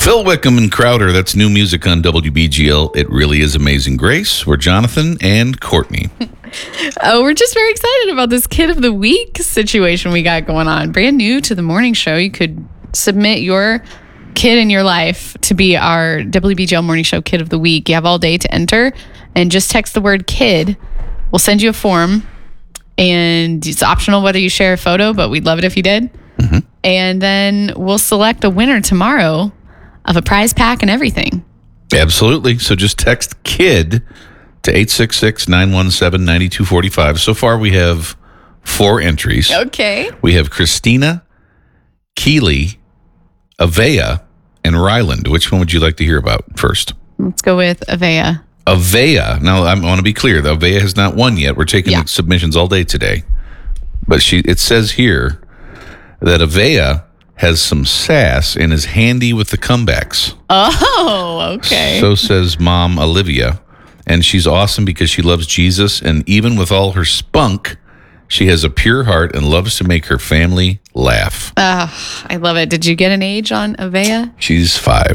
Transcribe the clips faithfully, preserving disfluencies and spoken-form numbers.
Phil Wickham and Crowder, that's new music on W B G L. It really is Amazing Grace. We're Jonathan and Courtney. Oh, we're just very excited about this Kid of the Week situation we got going on. Brand new to the morning show. You could submit your kid in your life to be our W B G L Morning Show Kid of the Week. You have all day to enter and just text the word kid. We'll send you a form and it's optional whether you share a photo, but we'd love it if you did. Mm-hmm. And then we'll select a winner tomorrow of a prize pack and everything. Absolutely. So just text KID to eight six six, nine one seven, nine two four five. So far we have four entries. Okay. We have Christina, Keely, Avea, and Ryland. Which one would you like to hear about first? Let's go with Avea. Avea. Now, I want to be clear. The Avea has not won yet. We're taking yeah. submissions all day today. But she, it says here that Avea has some sass and is handy with the comebacks. Oh, okay. So says Mom Olivia. And she's awesome because she loves Jesus. And even with all her spunk, she has a pure heart and loves to make her family laugh. Uh, I love it. Did you get an age on Avea? She's five.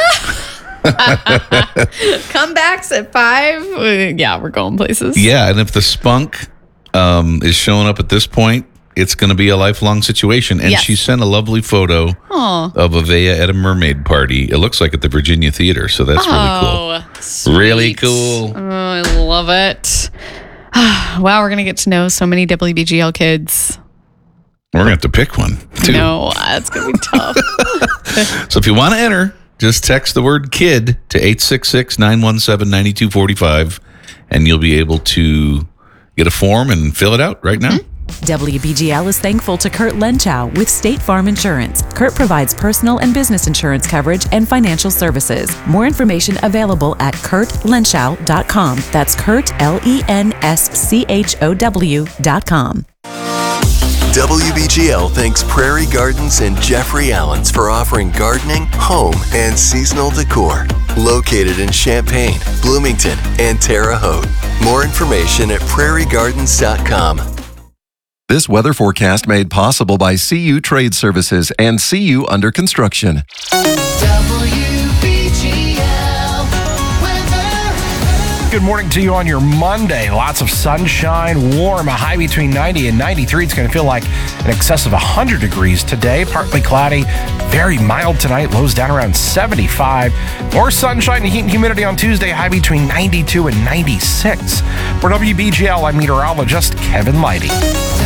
Comebacks at five? Yeah, we're going places. Yeah, and if the spunk um, is showing up at this point, it's going to be a lifelong situation. And yes. she sent a lovely photo Aww. Of Avea at a mermaid party. It looks like at the Virginia Theater, so that's oh, really cool. Sweet. Really cool. Oh, I love it. Wow, we're going to get to know so many W B G L kids. We're going to have to pick one, too. No, that's going to be tough. So if you want to enter, just text the word KID to eight six six, nine one seven, nine two four five, and you'll be able to get a form and fill it out right now. Mm-hmm. W B G L is thankful to Kurt Lenchow with State Farm Insurance. Kurt provides personal and business insurance coverage and financial services. More information available at kurt lenschow dot com. That's Kurt, L E N S C H O W dot com. W B G L thanks Prairie Gardens and Jeffrey Allen's for offering gardening, home, and seasonal decor. Located in Champaign, Bloomington, and Terre Haute. More information at prairie gardens dot com. This weather forecast made possible by C U Trade Services and C U Under Construction. W B G L weather. Good morning to you on your Monday. Lots of sunshine, warm, a high between ninety and ninety-three. It's going to feel like in excess of one hundred degrees today. Partly cloudy, very mild tonight. Lows down around seventy-five. More sunshine and heat and humidity on Tuesday, high between ninety-two and ninety-six. For W B G L, I'm meteorologist Kevin Leidy.